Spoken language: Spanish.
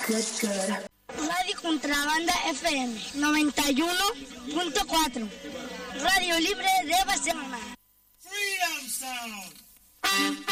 Radio Contrabanda FM 91.4. Radio Libre de Barcelona. Freedom Sound.